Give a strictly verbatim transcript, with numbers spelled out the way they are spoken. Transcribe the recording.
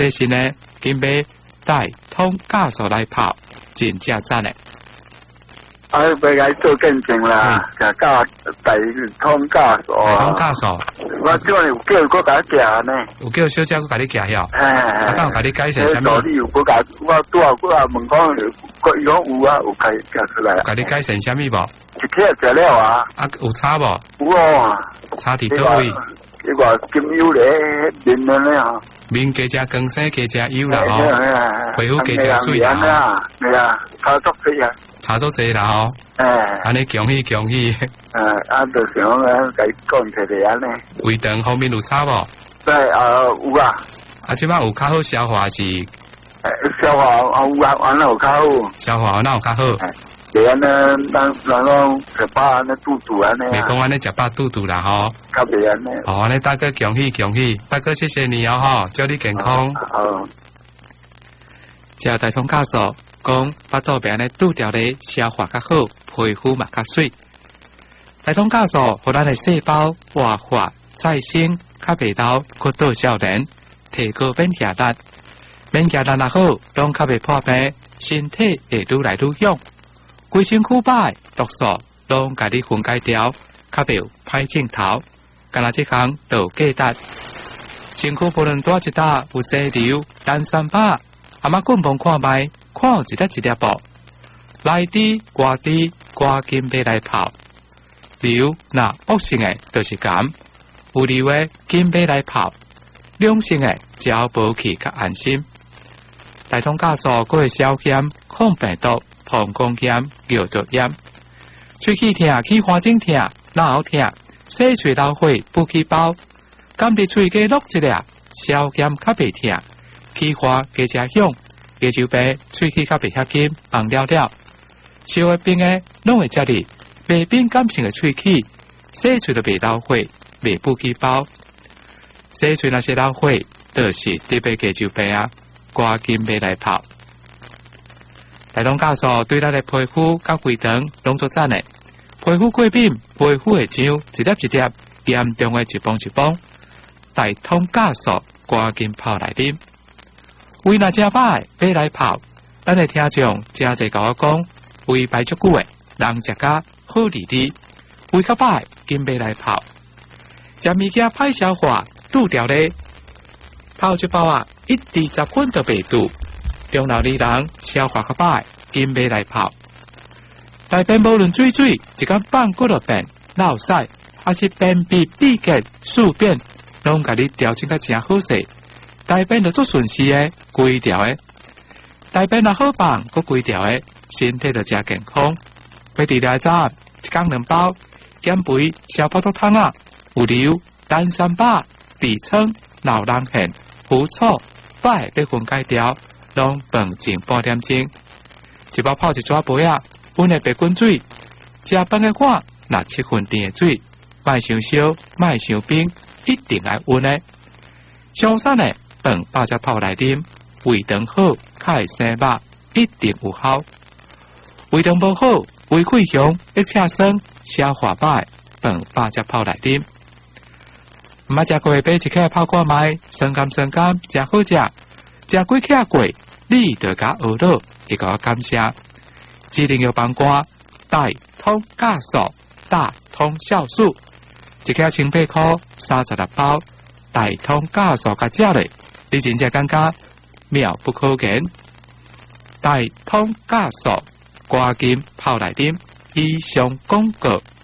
这是呢，今买带通酵素来泡，真正赞的。 啊，要来做见证啦，食到第通酵素。 通酵素， 我叫你有叫我甲你食呢。 有叫小姐我甲你寄遐。 哎哎。 啊，敢有甲你解释啥物？ 道理有我甲我拄啊，我啊问讲，我伊讲有啊，有解解出来。 甲你解释啥物无？ 一天食了啊。啊， 有差无？ 有啊。 差伫倒位？ 迄个金优咧，面了咧吼。 面加食光鲜，加食油啦吼。皮肤加食水啦吼。 系啊，差足济啊。 差足济啦吼。 哎。 安尼恭喜恭喜。 哎，啊，就想啊，甲伊讲起来安尼。 胃肠方面有差无？ 对啊，有啊。 啊，即摆有较好消化是？ 消化啊有啊，安尼有较好。 消化哪有较好？ 对安尼，咱咱讲食饱安尼肚肚安尼。 袂讲安尼食饱肚肚啦吼。 较袂安尼。 哦，安尼大哥恭喜恭喜，大哥谢谢你哦吼，祝你健康。 好。 食大通酵素，讲巴肚病咧拄掉咧消化较好，皮肤嘛较水。大通酵素互咱的细胞活化再生，较袂到骨倒少年，提高免疫力。免疫力若好，拢较袂破病，身体会愈来愈勇。规身躯歹毒素拢甲你分解掉，较袂有歹镜头。干那即项就价值，身躯无论多一搭有细瘤、单三巴，阿妈棍棒看卖，看有一粒一粒无，内滴、外滴、赶紧买来泡。瘤那恶性的就是癌，有瘤的紧买来泡，良性的只要保气较安心。大通酵素佫会消炎、抗病毒、膀胱炎、尿道炎，喙齿痛、起花疹痛、脑喉痛。洗喙流血不起包，甘伫喙加落一粒，消炎较袂痛，起花加加响，牙周病喙齿较袂遐紧红了了。烧的冰的拢会遮哩，袂敏感性的喙齿，洗喙就袂流血，袂不起包。洗喙那些流血，就是特别牙周病啊，赶紧买来泡。大通酵素对咱的皮肤甲胃肠拢做赞的。皮肤过敏，皮肤会痒，一粒一粒，严重的一崩一崩。大通酵素赶紧泡来啉。胃若真歹，买来泡。咱的听众真侪甲我讲，胃排足久的，人食甲好利利。胃较歹，紧买来泡。食物件歹消化，拄掉咧。泡一包啊，一滴十分都袂拄。中老年人消化较歹，紧买来泡。大便无论水水，一工放骨落便，落屎，还是便秘、闭结、宿便，拢甲你调整甲真好势。大便就做顺势诶，规条诶。大便若好放，佫规条诶，身体就真健康。要治疗早，一工两包，减肥小泡泡汤啊，有硫、单三巴、地撑、脑囊炎、腐臭、歹要分解掉，拢饭前半点钟，一包泡一纸杯啊。温的白滚水，食饭的碗拿七分甜的水，卖伤烧，卖伤冰，一定来温的。上山的饭把只泡来啉，胃肠好，较会生肉，一定有效。胃肠无好，胃溃疡、一车酸、消化歹，饭把只泡来啉。毋捌食过的买一克泡看卖，酸甘酸甘，真好食。食几克过，你就甲学到，会甲我感谢。指定药帮瓜大通酵素、大通酵素，一克千八块，三十六包。大通酵素甲食咧，你真正感觉妙不可言。大通酵素，赶紧泡来啉。以上广告。